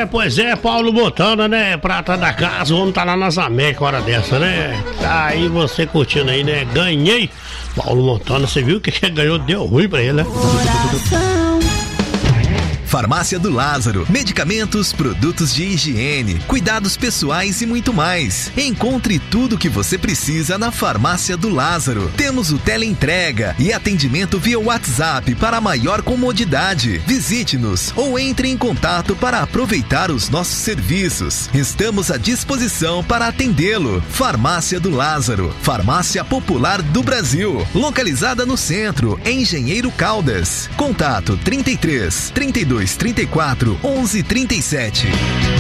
Pois é, Paulo Montana, né? Prata da casa, vamos estar lá nas Américas, hora dessa, né? Tá aí você curtindo aí, né? Ganhei. Paulo Montana, você viu que ganhou, deu ruim pra ele, né? Farmácia do Lázaro, medicamentos, produtos de higiene, cuidados pessoais e muito mais. Encontre tudo o que você precisa na Farmácia do Lázaro. Temos o teleentrega e atendimento via WhatsApp para maior comodidade. Visite-nos ou entre em contato para aproveitar os nossos serviços. Estamos à disposição para atendê-lo. Farmácia do Lázaro, farmácia popular do Brasil, localizada no centro, em Engenheiro Caldas. Contato 33 32 34 11 37.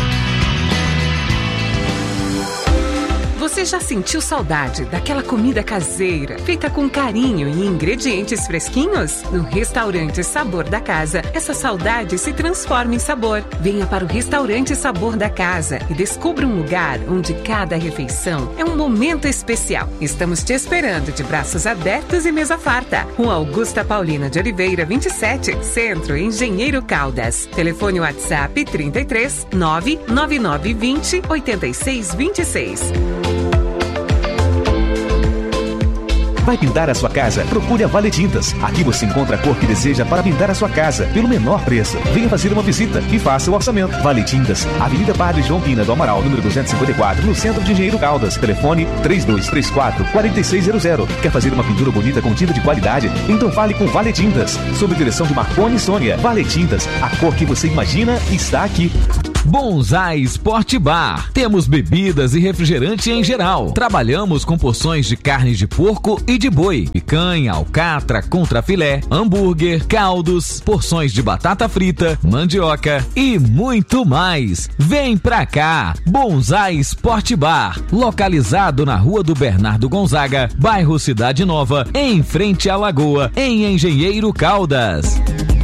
Você já sentiu saudade daquela comida caseira, feita com carinho e ingredientes fresquinhos? No Restaurante Sabor da Casa, essa saudade se transforma em sabor. Venha para o Restaurante Sabor da Casa e descubra um lugar onde cada refeição é um momento especial. Estamos te esperando de braços abertos e mesa farta. Rua Augusta Paulina de Oliveira, 27, Centro, Engenheiro Caldas. Telefone WhatsApp 33 99920 8626. Vai pintar a sua casa? Procure a Vale Tintas. Aqui você encontra a cor que deseja para pintar a sua casa, pelo menor preço. Venha fazer uma visita e faça o orçamento. Vale Tintas, Avenida Padre João Pina do Amaral, número 254, no centro de Engenheiro Caldas. Telefone 3234-4600. Quer fazer uma pintura bonita com tinta de qualidade? Então fale com Vale Tintas. Sob direção de Marconi e Sônia. Vale Tintas, a cor que você imagina está aqui. Bonsai Sport Bar. Temos bebidas e refrigerante em geral. Trabalhamos com porções de carne de porco e de boi, picanha, alcatra, contrafilé, hambúrguer, caldos, porções de batata frita, mandioca e muito mais. Vem pra cá. Bonsai Sport Bar, localizado na Rua do Bernardo Gonzaga, bairro Cidade Nova, em frente à Lagoa, em Engenheiro Caldas.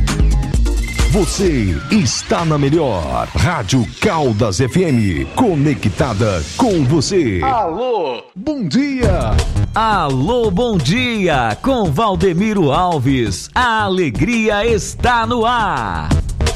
Você está na melhor Rádio Caldas FM, conectada com você. Alô, bom dia. Alô, bom dia, com Valdemiro Alves. A alegria está no ar.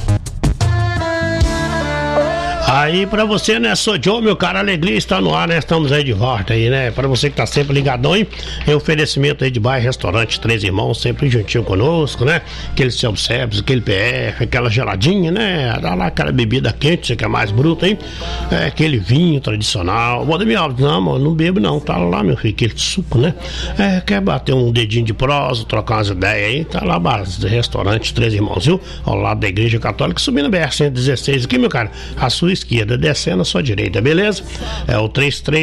Aí pra você, né, sou Joe, meu cara, a alegria está no ar, né, estamos aí de volta aí, né, pra você que tá sempre ligadão aí, em oferecimento aí de bar, restaurante Três Irmãos, sempre juntinho conosco, né, aquele self-service, aquele PF, aquela geladinha, né, dá lá aquela bebida quente, você que é mais bruto aí, aquele vinho tradicional. Valdemir Alves, não, mano, não bebo não, tá lá, meu filho, aquele suco, né, quer bater um dedinho de prosa, trocar umas ideias aí, tá lá, restaurante Três Irmãos, viu, ao lado da Igreja Católica, subindo a BR-116 aqui, meu cara, a sua esquerda, descendo a sua direita, beleza? É o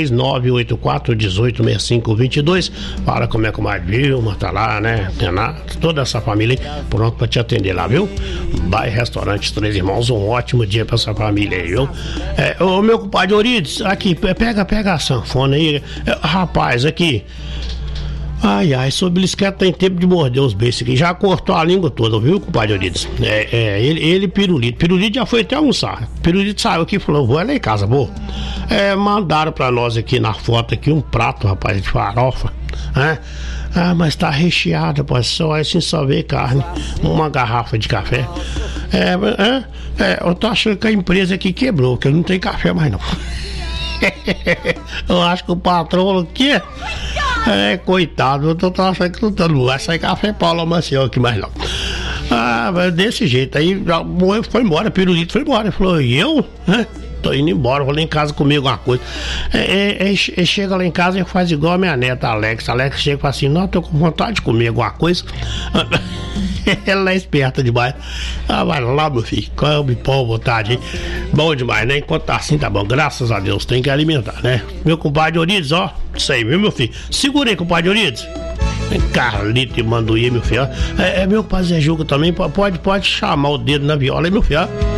33984186522. Fala como é que o Mar Vilma tá lá, né? Toda essa família aí, pronto pra te atender lá, viu? Vai restaurante Três Irmãos, um ótimo dia pra essa família aí, viu? Ô meu compadre Orides, aqui, pega a sanfona aí, rapaz, aqui. Ai, seu belisquete tem tempo de morder os beijos aqui. Já cortou a língua toda, viu, compadre Eurides? Ele Pirulito. Pirulito já foi até almoçar. Pirulito saiu aqui e falou, vou lá em casa, vou. Mandaram pra nós aqui na foto aqui um prato, rapaz, de farofa. Mas tá recheado, rapaz, só assim só vê carne. Uma garrafa de café. Eu tô achando que a empresa aqui quebrou, que não tem café mais não. Eu acho que o patrão aqui... coitado, eu tô achando que não vai sair café Paulo Maciel aqui mais não. Mas desse jeito, aí foi embora, Pirulito foi embora, ele falou, e eu? Tô indo embora, vou lá em casa comer alguma coisa. Chega lá em casa e faz igual a minha neta, Alex chega e fala assim, não, tô com vontade de comer alguma coisa. Ela é esperta demais. Vai lá, meu filho, come pão, vontade, hein? Bom demais, né? Enquanto tá assim, tá bom, graças a Deus, tem que alimentar, né? Meu compadre Eurides, ó, isso aí, viu, meu filho? Segura aí, compadre Eurides. Carlito e Manduí, meu filho. Meu compadre Zé Juca também, pode chamar o dedo na viola, hein, meu filho?